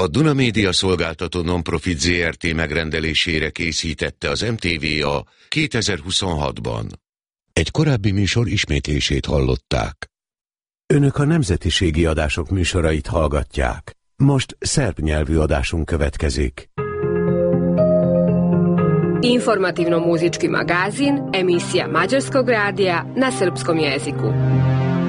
A Duna Média szolgáltató non-profit Zrt. Megrendelésére készítette az MTVA 2026-ban. Egy korábbi műsor ismétlését hallották. Önök a nemzetiségi adások műsorait hallgatják. Most szerb nyelvű adásunk következik. Informativno-muzički magazin, emisija Mađarskog radija na srpskom jeziku.